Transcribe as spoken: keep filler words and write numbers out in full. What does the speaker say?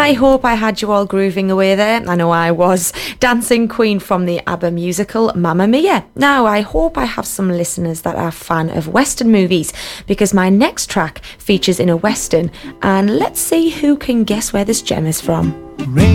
I hope I had you all grooving away there. I know I was. Dancing Queen from the ABBA musical Mamma Mia. Now, I hope I have some listeners that are a fan of Western movies, because my next track features in a Western, and let's see who can guess where this gem is from. Rain